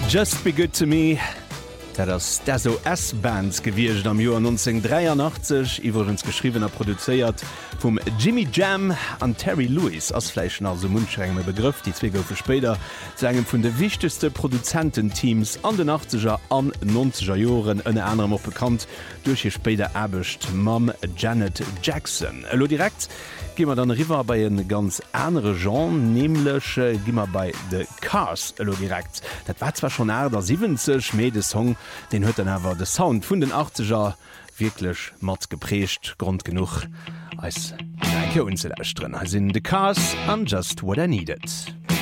Just be good to me. Dat ass SOS-Bands gewircht am Joer 1983 iwwerens geschriwener produzéiert vum Jimmy Jam an Terry Lewis assfleichen as Mundschränge Begriff, die zwee goufe Speder zu engem vun de wichtigste Produzententeams an den 80er an 90er Joren ënne anderem auch bekannt durch je Speder erbecht Mam Janet Jackson. Lo direkt gimmer dann riwer bei en ganz andere Genre, nämlich gimmer bei The Cars lo direkt. Dat war zwar schon der 70 Mede Song, den huet dann awer de Sound vun den 80er wirklich mat geprecht, Grund genug als Danke unzelächtren. Als in The Cars and Just What I Needed.